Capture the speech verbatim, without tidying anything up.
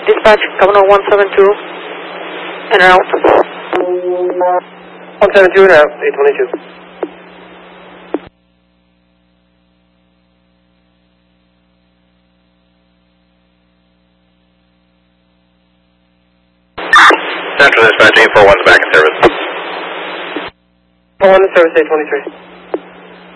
Dispatch, Governor one seven two, in and out. one seven two and out, eight twenty-two. Central Dispatch, eight four one's back in service. four one in service, eight twenty-three.